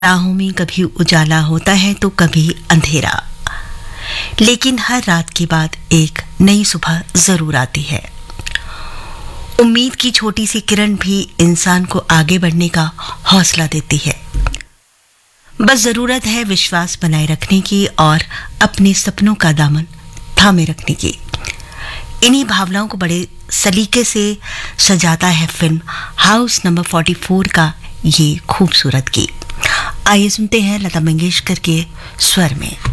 राहों में कभी उजाला होता है तो कभी अंधेरा, लेकिन हर रात के बाद एक नई सुबह जरूर आती है। उम्मीद की छोटी सी किरण भी इंसान को आगे बढ़ने का हौसला देती है। बस जरूरत है विश्वास बनाए रखने की और अपने सपनों का दामन थामे रखने की। इन्हीं भावनाओं को बड़े सलीके से सजाता है फिल्म हाउस नंबर 44 का ये खूबसूरत गीत। आइए सुनते हैं लता मंगेशकर के स्वर में।